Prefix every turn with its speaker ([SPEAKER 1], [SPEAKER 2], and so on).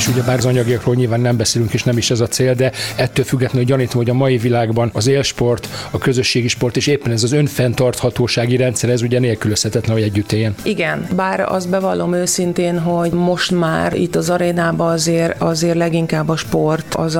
[SPEAKER 1] és ugye bár az anyagiakról nyilván nem beszélünk, és nem is ez a cél, de ettől függetlenül gyanítom, hogy a mai világban az élsport, a közösségi sport, és éppen ez az önfenntarthatósági rendszer, ez ugye nélkülözhetetlen, hogy együtt éljen.
[SPEAKER 2] Igen, bár azt bevallom őszintén, hogy most már itt az arénában azért leginkább a sport az,